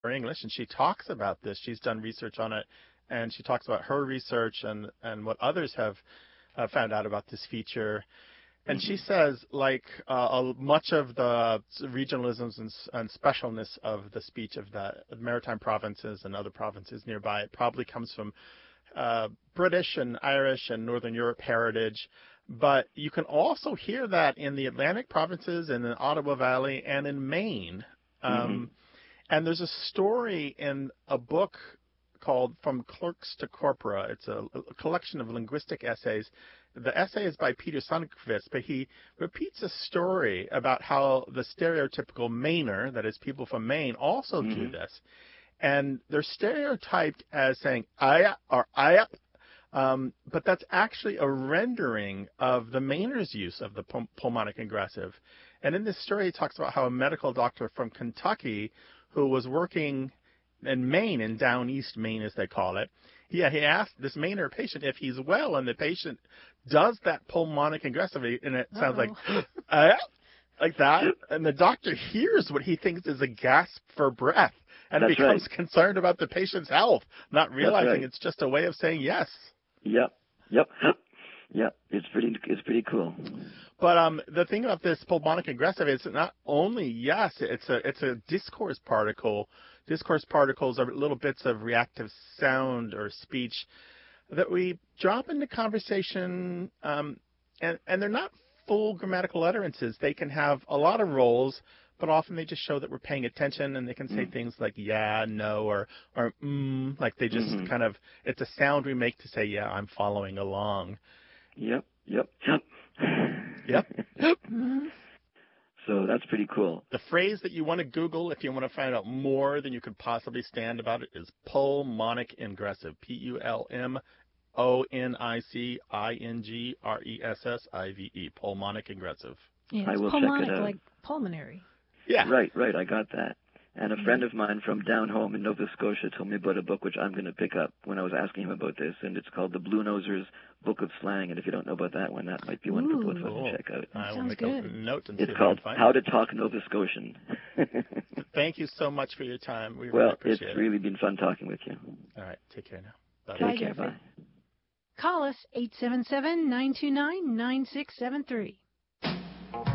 English, and she talks about this. She's done research on it, and she talks about her research and what others have found out about this feature. And she says, like much of the regionalisms and specialness of the speech of the maritime provinces and other provinces nearby, it probably comes from British and Irish and Northern Europe heritage. But you can also hear that in the Atlantic provinces and in the Ottawa Valley and in Maine. And there's a story in a book called From Clerks to Corpora. It's a collection of linguistic essays. The essay is by Peter Sundqvist, but he repeats a story about how the stereotypical Mainer, that is, people from Maine, also do this. And they're stereotyped as saying "aya" or "aya," but that's actually a rendering of the Mainer's use of the pulmonic ingressive. And in this story, he talks about how a medical doctor from Kentucky who was working in Maine, in down east Maine as they call it, he asked this Mainer patient if he's well, and the patient does that pulmonic ingressive, and it sounds like that, and the doctor hears what he thinks is a gasp for breath, and becomes concerned about the patient's health, not realizing it's just a way of saying yes. Yep. It's pretty cool. But the thing about this pulmonic ingressive is not only yes, it's a discourse particle. Discourse particles are little bits of reactive sound or speech that we drop into conversation, and they're not full grammatical utterances. They can have a lot of roles, but often they just show that we're paying attention, and they can say things like yeah, no, or like they just kind of, it's a sound we make to say, yeah, I'm following along. Yep. So that's pretty cool. The phrase that you want to Google if you want to find out more than you could possibly stand about it is pulmonic ingressive. PULMONIC INGRESSIVE. Pulmonic ingressive. Yeah, I will pulmonic, check it out. like pulmonary. Yeah. Right. I got that. And a friend of mine from down home in Nova Scotia told me about a book which I'm going to pick up when I was asking him about this, and it's called The Blue Nosers Book of Slang. And if you don't know about that one, that might be one for both of us to check out. I will make a note and it's called How to Talk Nova Scotian. Thank you so much for your time. We really appreciate it. It's really been fun talking with you. All right. Take care now. Bye. Take care. Bye. Call us 877-929-9673.